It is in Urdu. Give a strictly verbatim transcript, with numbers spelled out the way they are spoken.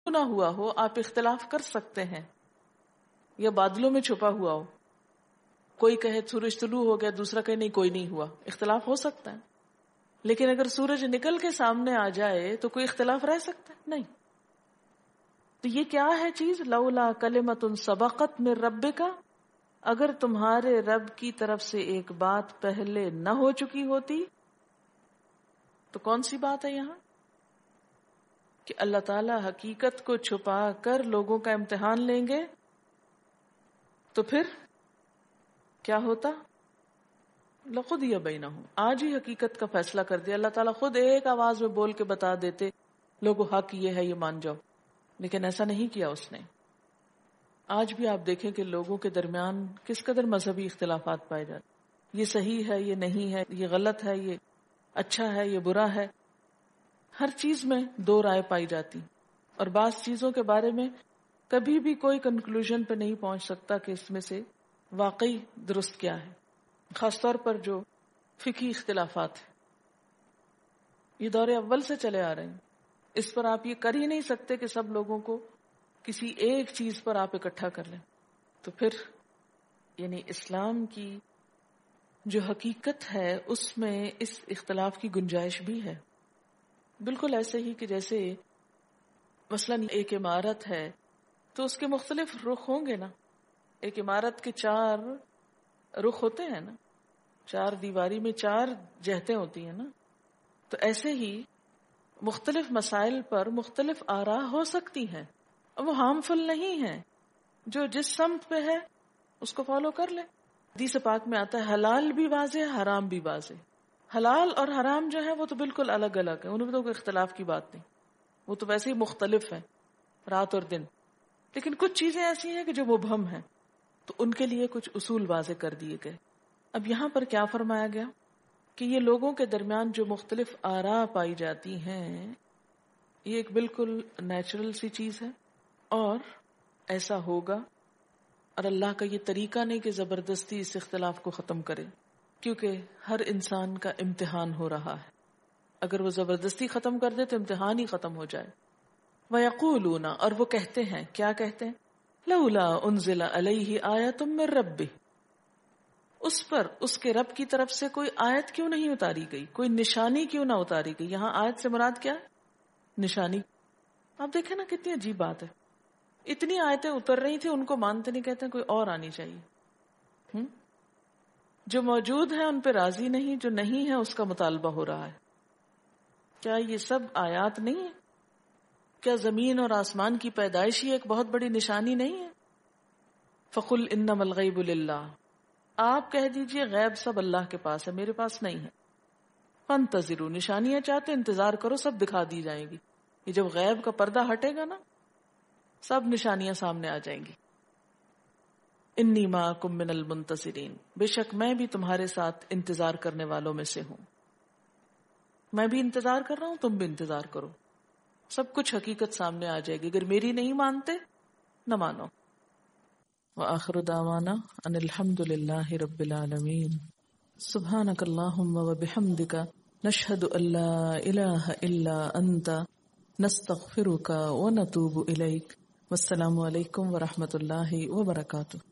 نہ ہوا ہو آپ اختلاف کر سکتے ہیں، یا بادلوں میں چھپا ہوا ہو، کوئی کہے سورج طلوع ہو گیا، دوسرا کہے نہیں کوئی نہیں ہوا، اختلاف ہو سکتا ہے. لیکن اگر سورج نکل کے سامنے آ جائے تو کوئی اختلاف رہ سکتا ہے؟ نہیں. تو یہ کیا ہے چیز؟ لولا کلمۃ سبقت من ربک، اگر تمہارے رب کی طرف سے ایک بات پہلے نہ ہو چکی ہوتی. تو کون سی بات ہے یہاں؟ کہ اللہ تعالی حقیقت کو چھپا کر لوگوں کا امتحان لیں گے. تو پھر کیا ہوتا؟ لقضی بینہم، آج ہی حقیقت کا فیصلہ کر دیا. اللہ تعالیٰ خود ایک آواز میں بول کے بتا دیتے لوگوں حق یہ ہے، یہ مان جاؤ. لیکن ایسا نہیں کیا اس نے. آج بھی آپ دیکھیں کہ لوگوں کے درمیان کس قدر مذہبی اختلافات پائے جاتے، یہ صحیح ہے، یہ نہیں ہے، یہ غلط ہے، یہ اچھا ہے، یہ برا ہے. ہر چیز میں دو رائے پائی جاتی، اور بعض چیزوں کے بارے میں کبھی بھی کوئی کنکلوژن پہ نہیں پہنچ سکتا کہ اس میں سے واقعی درست کیا ہے. خاص طور پر جو فقہی اختلافات ہیں، یہ دور اول سے چلے آ رہے ہیں. اس پر آپ یہ کر ہی نہیں سکتے کہ سب لوگوں کو کسی ایک چیز پر آپ اکٹھا کر لیں. تو پھر یعنی اسلام کی جو حقیقت ہے اس میں اس اختلاف کی گنجائش بھی ہے. بالکل ایسے ہی کہ جیسے مثلاً ایک عمارت ہے تو اس کے مختلف رخ ہوں گے نا. ایک عمارت کے چار رخ ہوتے ہیں نا، چار دیواری میں چار جہتیں ہوتی ہیں نا. تو ایسے ہی مختلف مسائل پر مختلف آراء ہو سکتی ہیں، اور وہ ہارمفل نہیں ہیں. جو جس سمت پہ ہے اس کو فالو کر لے. حدیث پاک میں آتا ہے حلال بھی واضح، حرام بھی واضح. حلال اور حرام جو ہے وہ تو بالکل الگ الگ ہیں، ان میں تو کوئی اختلاف کی بات نہیں، وہ تو ویسے ہی مختلف ہیں رات اور دن. لیکن کچھ چیزیں ایسی ہیں کہ جو مبہم ہیں، تو ان کے لیے کچھ اصول واضح کر دیے گئے. اب یہاں پر کیا فرمایا گیا کہ یہ لوگوں کے درمیان جو مختلف آراء پائی جاتی ہیں، یہ ایک بالکل نیچرل سی چیز ہے، اور ایسا ہوگا. اور اللہ کا یہ طریقہ نہیں کہ زبردستی اس اختلاف کو ختم کرے، کیونکہ ہر انسان کا امتحان ہو رہا ہے. اگر وہ زبردستی ختم کر دے تو امتحان ہی ختم ہو جائے. وَيَقُولُونَ، اور وہ کہتے ہیں، کیا کہتے ہیں؟ لَوْلَا أُنزِلَ عَلَيْهِ آیَةٌ مِّن رَبِّهِ، اس پر اس کے رب کی طرف سے کوئی آیت کیوں نہیں اتاری گئی، کوئی نشانی کیوں نہ اتاری گئی. یہاں آیت سے مراد کیا ہے؟ نشانی. آپ دیکھیں نا کتنی عجیب بات ہے. اتنی آیتیں اتر رہی تھی، ان کو مانتے نہیں، کہتے ہیں کوئی اور آنی چاہیے. ہم؟ جو موجود ہے ان پہ راضی نہیں، جو نہیں ہے اس کا مطالبہ ہو رہا ہے. کیا یہ سب آیات نہیں ہے؟ کیا زمین اور آسمان کی پیدائش ہی ایک بہت بڑی نشانی نہیں ہے؟ فَقُلْ إِنَّمَا الْغَيْبُ لِلَّهِ، آپ کہہ دیجئے غیب سب اللہ کے پاس ہے، میرے پاس نہیں ہے. فَانْتَظِرُوا، نشانیاں چاہتے انتظار کرو، سب دکھا دی جائیں گی. یہ جب غیب کا پردہ ہٹے گا نا، سب نشانیاں سامنے آ جائیں گی. انی معکم من المنتظرین، بے شک میں بھی تمہارے ساتھ انتظار کرنے والوں میں سے ہوں. میں بھی انتظار کر رہا ہوں، تم بھی انتظار کرو، سب کچھ حقیقت سامنے آ جائے گی. اگر میری نہیں مانتے نہ مانو. وآخر دعوانا ان الحمد للہ رب العالمین. سبحانک اللہم وبحمدک، نشہد ان لا الہ الا انت، نستغفرک ونتوب الیک. والسلام علیکم ورحمۃ اللہ وبرکاتہ.